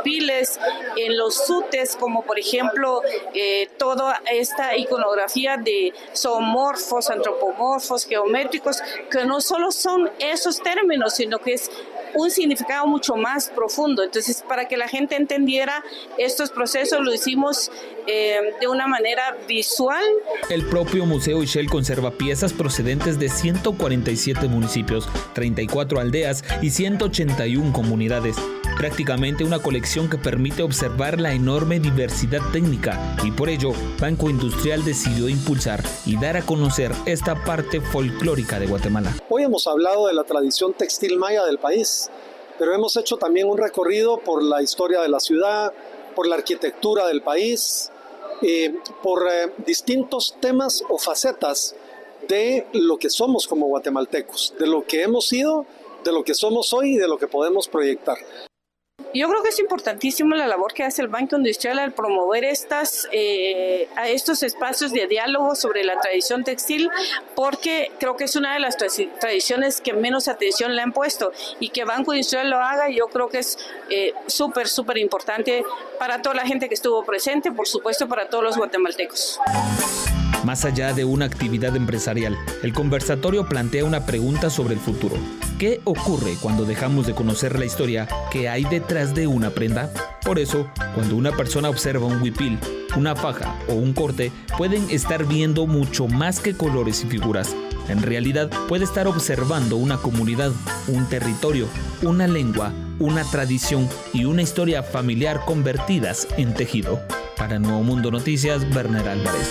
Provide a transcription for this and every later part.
huipiles, en los sutes, como por ejemplo toda esta iconografía de zoomorfos, antropomorfos, geométricos, que no solo son esos términos, sino que es un significado mucho más profundo. Entonces, para que la gente entendiera estos procesos, lo hicimos de una manera visual. El propio Museo Ixchel conserva piezas procedentes de 147 municipios, 34 aldeas y 181 comunidades. Prácticamente una colección que permite observar la enorme diversidad técnica, y por ello Banco Industrial decidió impulsar y dar a conocer esta parte folclórica de Guatemala. Hoy hemos hablado de la tradición textil maya del país, pero hemos hecho también un recorrido por la historia de la ciudad, por la arquitectura del país, por distintos temas o facetas de lo que somos como guatemaltecos, de lo que hemos sido, de lo que somos hoy y de lo que podemos proyectar. Yo creo que es importantísimo la labor que hace el Banco Industrial al promover estos espacios de diálogo sobre la tradición textil, porque creo que es una de las tradiciones que menos atención le han puesto, y que Banco Industrial lo haga, yo creo que es súper importante para toda la gente que estuvo presente, por supuesto para todos los guatemaltecos. Más allá de una actividad empresarial, el conversatorio plantea una pregunta sobre el futuro. ¿Qué ocurre cuando dejamos de conocer la historia que hay detrás de una prenda? Por eso, cuando una persona observa un huipil, una faja o un corte, pueden estar viendo mucho más que colores y figuras. En realidad, puede estar observando una comunidad, un territorio, una lengua, una tradición y una historia familiar convertidas en tejido. Para Nuevo Mundo Noticias, Werner Álvarez.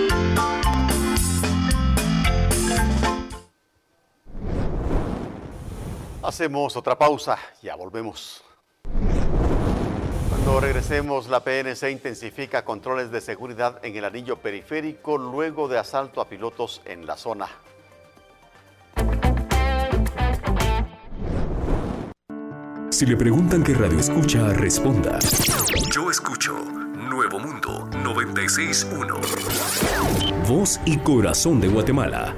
Hacemos otra pausa, ya volvemos. Cuando regresemos, la PNC intensifica controles de seguridad en el anillo periférico luego de asalto a pilotos en la zona. Si le preguntan qué radio escucha, responda: yo escucho Nuevo Mundo 96.1. Voz y corazón de Guatemala.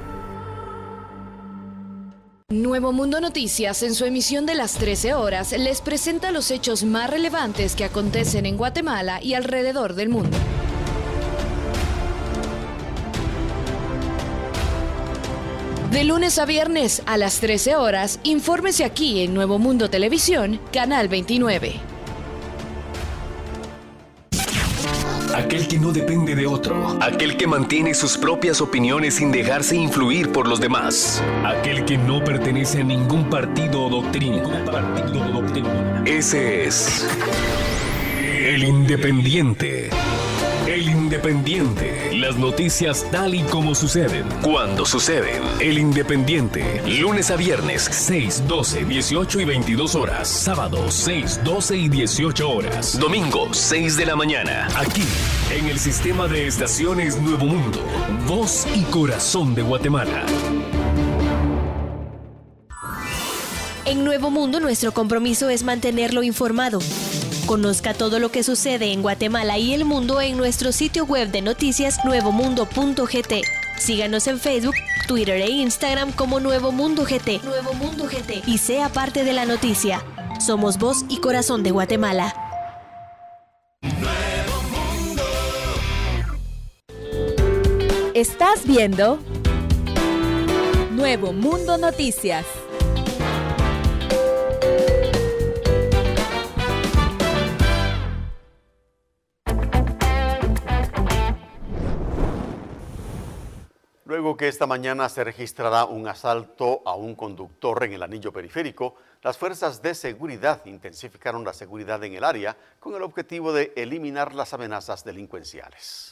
Nuevo Mundo Noticias, en su emisión de las 13 horas, les presenta los hechos más relevantes que acontecen en Guatemala y alrededor del mundo. De lunes a viernes a las 13 horas, infórmese aquí en Nuevo Mundo Televisión, Canal 29. Aquel que no depende de otro. Aquel que mantiene sus propias opiniones sin dejarse influir por los demás. Aquel que no pertenece a ningún partido o doctrina. Ese es el Independiente. El Independiente. Las noticias tal y como suceden, cuando suceden. El Independiente. Lunes a viernes, 6, 12, 18 y 22 horas. Sábado, 6, 12 y 18 horas. Domingo, 6 de la mañana. Aquí, en el sistema de estaciones Nuevo Mundo. Voz y corazón de Guatemala. En Nuevo Mundo, nuestro compromiso es mantenerlo informado. Conozca todo lo que sucede en Guatemala y el mundo en nuestro sitio web de noticias nuevomundo.gt. Síganos en Facebook, Twitter e Instagram como Nuevo Mundo GT. Nuevo Mundo GT. Y sea parte de la noticia. Somos voz y corazón de Guatemala. Nuevo Mundo. Estás viendo Nuevo Mundo Noticias. Luego que esta mañana se registrará un asalto a un conductor en el anillo periférico, las fuerzas de seguridad intensificaron la seguridad en el área con el objetivo de eliminar las amenazas delincuenciales.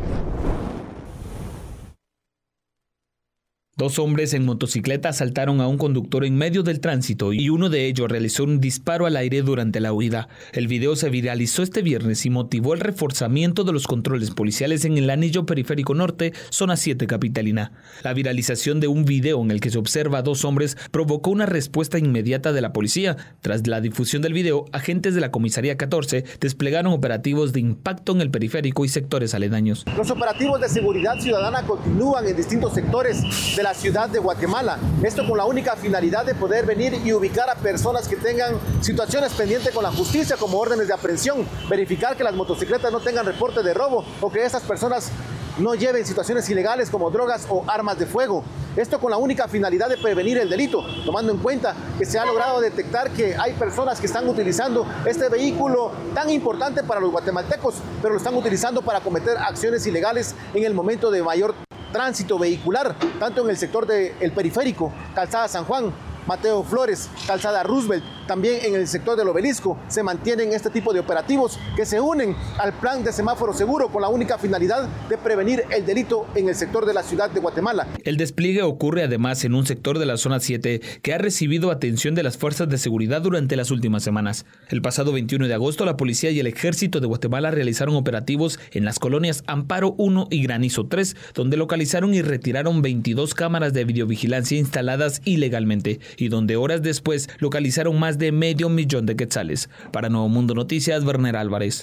Dos hombres en motocicleta asaltaron a un conductor en medio del tránsito y uno de ellos realizó un disparo al aire durante la huida. El video se viralizó este viernes y motivó el reforzamiento de los controles policiales en el anillo periférico norte, zona 7 capitalina. La viralización de un video en el que se observa a dos hombres provocó una respuesta inmediata de la policía. Tras la difusión del video, agentes de la comisaría 14 desplegaron operativos de impacto en el periférico y sectores aledaños. Los operativos de seguridad ciudadana continúan en distintos sectores de la la ciudad de Guatemala. Esto con la única finalidad de poder venir y ubicar a personas que tengan situaciones pendientes con la justicia, como órdenes de aprehensión, verificar que las motocicletas no tengan reporte de robo o que esas personas no lleven situaciones ilegales como drogas o armas de fuego. Esto con la única finalidad de prevenir el delito, tomando en cuenta que se ha logrado detectar que hay personas que están utilizando este vehículo tan importante para los guatemaltecos, pero lo están utilizando para cometer acciones ilegales en el momento de mayor tránsito vehicular, tanto en el sector del periférico, Calzada San Juan, Mateo Flores, Calzada Roosevelt, también en el sector del Obelisco se mantienen este tipo de operativos que se unen al plan de semáforo seguro con la única finalidad de prevenir el delito en el sector de la ciudad de Guatemala. El despliegue ocurre además en un sector de la zona 7 que ha recibido atención de las fuerzas de seguridad durante las últimas semanas. El pasado 21 de agosto, la policía y el ejército de Guatemala realizaron operativos en las colonias Amparo 1 y Granizo 3, donde localizaron y retiraron 22 cámaras de videovigilancia instaladas ilegalmente y donde horas después localizaron más de $500,000 de quetzales. Para Nuevo Mundo Noticias, Werner Álvarez.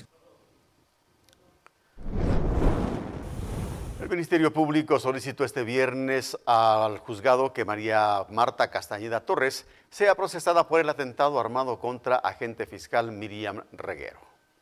El Ministerio Público solicitó este viernes al juzgado que María Marta Castañeda Torres sea procesada por el atentado armado contra agente fiscal Miriam Reguero.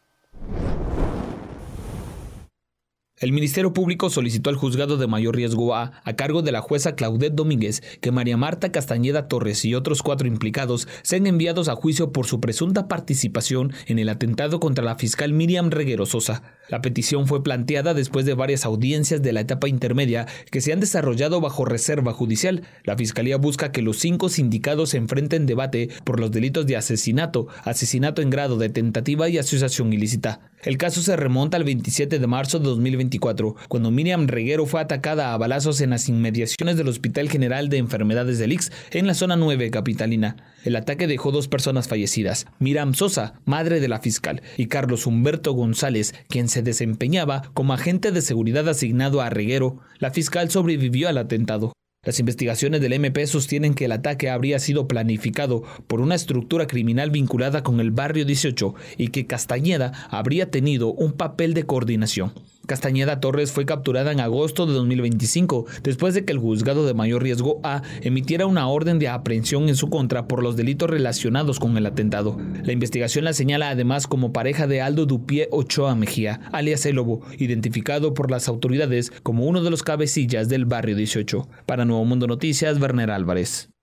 El Ministerio Público solicitó al Juzgado de Mayor Riesgo A cargo de la jueza Claudette Domínguez, que María Marta Castañeda Torres y otros 4 implicados sean enviados a juicio por su presunta participación en el atentado contra la fiscal Miriam Reguero Sosa. La petición fue planteada después de varias audiencias de la etapa intermedia que se han desarrollado bajo reserva judicial. La Fiscalía busca que los 5 sindicados se enfrenten debate por los delitos de asesinato, asesinato en grado de tentativa y asociación ilícita. El caso se remonta al 27 de marzo de 2024, cuando Miriam Reguero fue atacada a balazos en las inmediaciones del Hospital General de Enfermedades del ICS en la zona 9 capitalina. El ataque dejó 2 personas fallecidas, Miriam Sosa, madre de la fiscal, y Carlos Humberto González, quien se desempeñaba como agente de seguridad asignado a Reguero. La fiscal sobrevivió al atentado. Las investigaciones del MP sostienen que el ataque habría sido planificado por una estructura criminal vinculada con el Barrio 18 y que Castañeda habría tenido un papel de coordinación. Castañeda Torres fue capturada en agosto de 2025, después de que el Juzgado de Mayor Riesgo A emitiera una orden de aprehensión en su contra por los delitos relacionados con el atentado. La investigación la señala además como pareja de Aldo Dupié Ochoa Mejía, alias El Lobo, identificado por las autoridades como uno de los cabecillas del Barrio 18. Para Nuevo Mundo Noticias, Werner Álvarez.